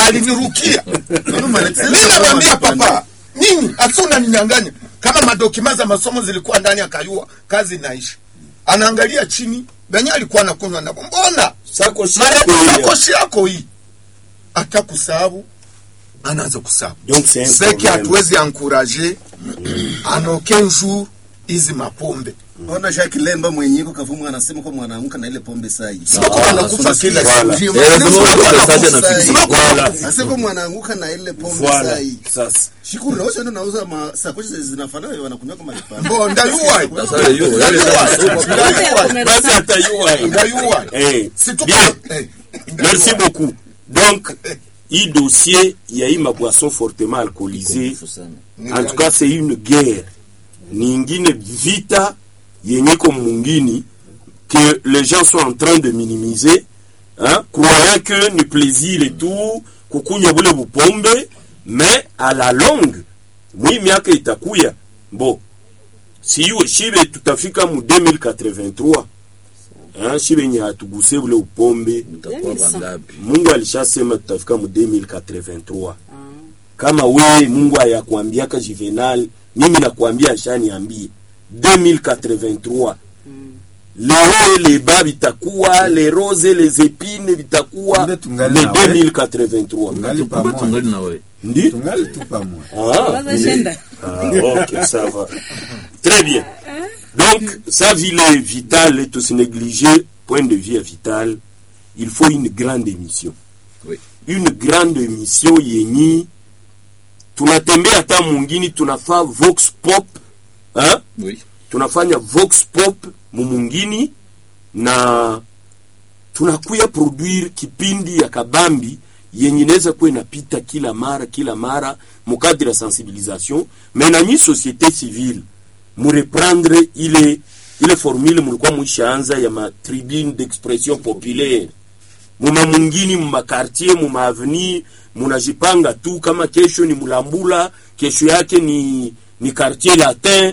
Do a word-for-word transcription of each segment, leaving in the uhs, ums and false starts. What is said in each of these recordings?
alinirukia. Mimi namwambia papa, nini? Asuna ninyang'anya. Kama madokima za masomo zilikuwa ndani akayua, kazi inaisha. Anaangalia chini, benye alikuwa anakunywa na mbona? Sakoshi Sakoshi yako hii. Atakusabu, anaanza kusabu. Donc c'est un Seki hatuwezi encourager anoke jour hizi mapombe. Ona Jacques Lemba mwenyeko kavumu anasema kwa mwanaamka na ile pombe sai. Sio kwa anakufa kila siku. Anasema mwanaanguka na ile pombe sai. Sasa shukuru leo sio nauza masakoshi zinafanana wanakunywa kama lipana. Bon ndayua. Sasa hiyo yale basi atayua. Ndayua. Eh. C'est tout. Merci beaucoup. Donc i dossier il y a eu ma boisson fortement alcoolisée. En tout cas c'est une guerre. Ningine vita yenyeko mungini que les gens sont en train de minimiser, hein, croyant que ni plaisir et tout kukunya bule bupombe, mais à la longue oui miaka itakuya bon si yu shibe tutafika mu deux mille quatre-vingt-trois, hein, shibe nya atuguse bule upombe Mungu alishasema tutafika mu deux mille quatre-vingt-trois. Kama we Mungu ayakwambia ka Juvenal, mimi nakwambia ashaniambie deux mille quatre-vingt-trois. Mm. Les hauts et les bas bitakuwa, les roses et les épines bitakuwa le deux mille quatre-vingt-trois. Tungali pa moi. Tungali na wewe. Ndi? Tungali tu pa moi. Ah, ah, ok, ça va. Très bien. Donc, sa vie est vitale, est aussi négligée, point de vue vital, il faut une grande émission. Oui. Une grande émission yenyi tunatembea hata mungini tunafaa vox pop, hein? Oui. Tunafanya vox pop mumungini na tunakuya produire kipindi ya kabambi yenye inaweza kuwa inapita kila mara kila mara mukadri ya sensibilisation, mais na nyi société civile mu reprendre ile ile formule mulikuwa muishaanza ya ma tribune d'expression populaire muma mungini muma quartier muma avenue munajipanga tu kama kesho ni Mulambula, kesho yake ni ni quartier latin.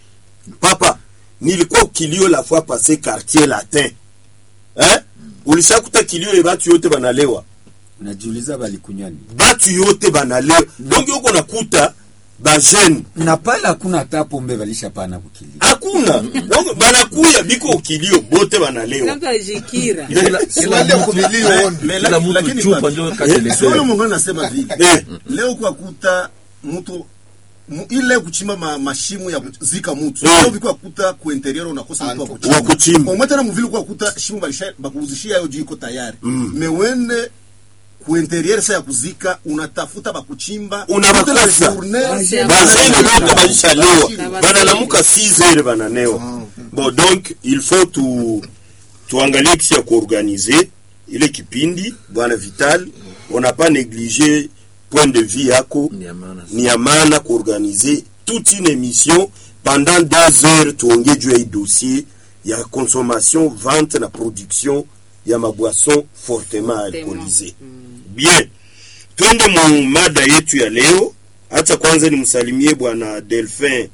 Papa, nilikuwa kilio la fois passé quartier latin. Eh? Ulishakuta kilio ya batu yote banalewa. Unajiuliza balikunyani. Batu yote banalewa. Donc yoko nakuta ba jeune. Na pala hakuna hata pombe balisha pana kukilio. Hakuna. Donc banakuya biko kilio bote banalewa. Kama jikira. Kila kumilio on. Lakini chupa ndio kati sio Mungu anasema vipi? Leo kwa kuta mtu ile kuchimba ma, mashimu ya kuzika mtu. Leo biko kuta ku interior unakosa mtu wa kuchimba. Kwa mtana mvili kwa kuta shimu balisha bakuzishia hiyo jiko tayari. Mewende ku interior sa ya kuzika unatafuta bakuchimba unabakosa bazene bote baisha leo banalamuka six heures bananewa. Bon donc il faut tu tuangalie kisi ya kuorganiser ile kipindi bwana Vital, on n'a pas négligé point de vue yako ni amana kuorganiser toute une émission pendant deux heures tuongee juu ya dossier ya consommation, vente na production ya maboisson fortement alcoolisée. Bien, twende mu mada yetu ya leo. Acha kwanza nimsalimie bwana Delphin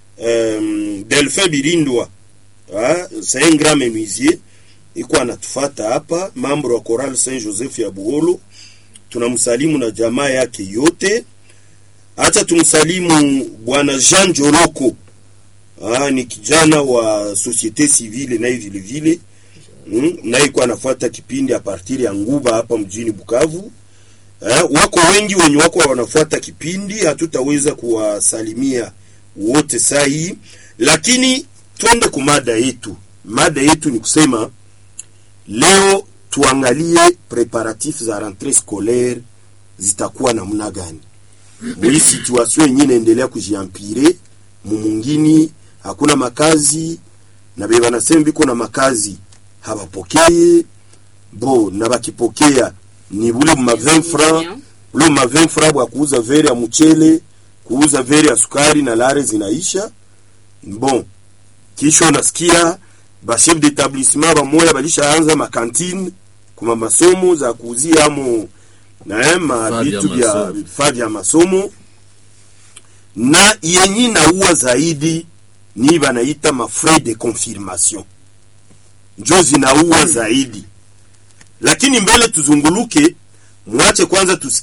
um, Delphin Birindwa, ah, c'est un grand menuisier iko anatufata hapa, membre wa Chorale Saint Joseph ya Buholo. Tunamsalimu na jamaa yake yote. Acha tumsalimu bwana Jean Joroko, ah, ni kijana wa société civile na vile vile Hmm, na iko anafuata kipindi a partir ya Nguba hapa mjini Bukavu. Eh, wako wengi wenye wako wanafuata kipindi, hatutaweza kuwasalimia wote sahi, lakini twende ku mada yetu. Mada yetu ni kusema leo tuangalie preparatifs za rentrée scolaire zitakuwa namna gani. Hii situation yenyewe inaendelea kujiampire, mumungini hakuna makazi na beba nasema biko na makazi habapokeye bo na bakipokea ni bule ma vingt francs bule ma vingt francs bwa kuuza vere ya mchele, kuuza vere ya sukari na lare zinaisha. Bon, kisho nasikia ba chef d'établissement ba moya balishaanza ma cantine kuma masomo za kuuzia amo na ma vitu vya vifaa vya masomo, na yenyi na uwa zaidi ni banaita ma frais de confirmation njo zinaua zaidi. Lakini mbele tuzunguluke, mwache kwanza tusikie